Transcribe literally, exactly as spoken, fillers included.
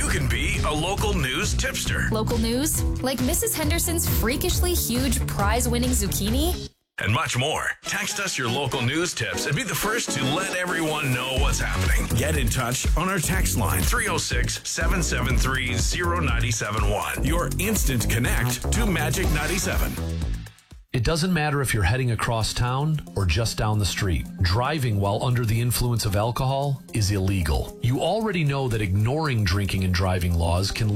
You can be a local news tipster. Local news, like Missus Henderson's freakishly huge prize-winning zucchini. And much more. Text us your local news tips and be the first to let everyone know what's happening. Get in touch on our text line, three oh six, seven seven three, oh nine seven one. Your instant connect to Magic ninety-seven. It doesn't matter if you're heading across town or just down the street. Driving while under the influence of alcohol is illegal. You already know that ignoring drinking and driving laws can